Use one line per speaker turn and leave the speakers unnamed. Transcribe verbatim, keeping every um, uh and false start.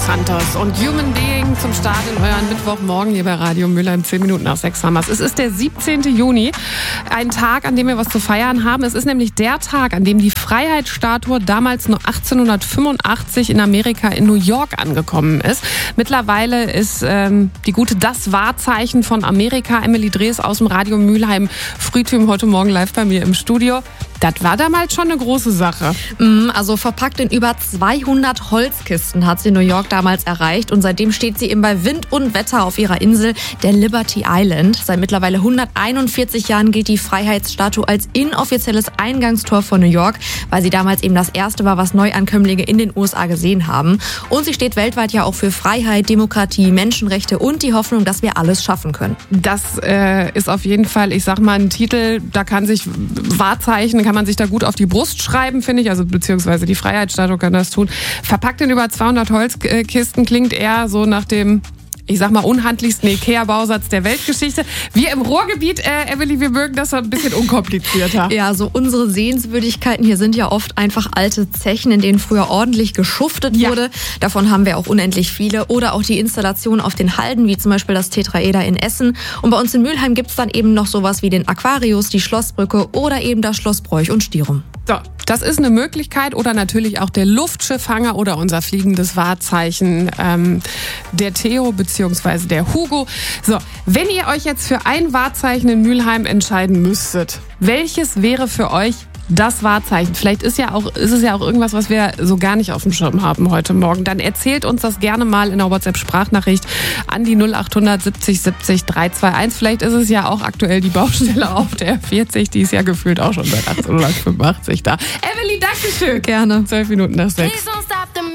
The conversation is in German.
Santos und Human Being zum Start in euren Mittwochmorgen hier bei Radio Mülheim. Zehn Minuten nach sechs haben wir es. Es ist der siebzehnten Juni, ein Tag, an dem wir was zu feiern haben. Es ist nämlich der Tag, an dem die Freiheitsstatue damals nur achtzehnhundertfünfundachtzig in Amerika in New York angekommen ist. Mittlerweile ist ähm, die gute Das Wahrzeichen von Amerika. Emily Drees aus dem Radio Mülheim Frühtüm heute Morgen live bei mir im Studio. Das war damals schon eine große Sache.
Also verpackt in über zweihundert Holzkisten hat sie New York damals erreicht. Und seitdem steht sie eben bei Wind und Wetter auf ihrer Insel, der Liberty Island. Seit mittlerweile hunderteinundvierzig Jahren gilt die Freiheitsstatue als inoffizielles Eingangstor von New York, weil sie damals eben das erste war, was Neuankömmlinge in den U S A gesehen haben. Und sie steht weltweit ja auch für Freiheit, Demokratie, Menschenrechte und die Hoffnung, dass wir alles schaffen können.
Das äh, ist auf jeden Fall, ich sag mal, ein Titel, da kann sich Wahrzeichen, kann man sich da gut auf die Brust schreiben, finde ich, also beziehungsweise die Freiheitsstatue kann das tun. Verpackt in über zweihundert Holzkisten klingt eher so nach dem, ich sag mal, unhandlichsten Ikea-Bausatz der Weltgeschichte. Wir im Ruhrgebiet, äh, Emily, wir mögen das ein bisschen unkomplizierter.
Ja, so unsere Sehenswürdigkeiten hier sind ja oft einfach alte Zechen, in denen früher ordentlich geschuftet
ja.
wurde. Davon haben wir auch unendlich viele. Oder auch die Installation auf den Halden, wie zum Beispiel das Tetraeder in Essen. Und bei uns in Mülheim gibt's dann eben noch sowas wie den Aquarius, die Schlossbrücke oder eben das Schloss Broich und Stirum.
So, das ist eine Möglichkeit. Oder natürlich auch der Luftschiffhanger oder unser fliegendes Wahrzeichen, ähm, der Theo beziehungsweise der Hugo. So, wenn ihr euch jetzt für ein Wahrzeichen in Mülheim entscheiden müsstet, welches wäre für euch das Wahrzeichen? Vielleicht ist ja auch, ist es ja auch irgendwas, was wir so gar nicht auf dem Schirm haben heute Morgen. Dann erzählt uns das gerne mal in einer WhatsApp-Sprachnachricht an die null achthundert siebzig siebzig dreihunderteinundzwanzig. Vielleicht ist es ja auch aktuell die Baustelle auf der vierzig. Die ist ja gefühlt auch schon seit achtzehnhundertfünfundachtzig da. Emily, danke schön.
Gerne.
Zwölf Minuten nach sechs.